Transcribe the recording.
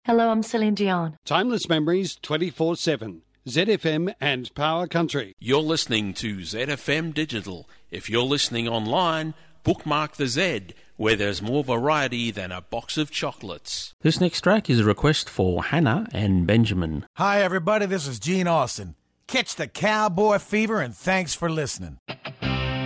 Hello, I'm Celine Dion. Timeless memories 24/7. ZFM and Power Country. You're listening to ZFM Digital. If you're listening online, bookmark the Z, where there's more variety than a box of chocolates. This next track is a request for Hannah and Benjamin. Hi, everybody. This is Gene Austin. Catch the cowboy fever, and thanks for listening.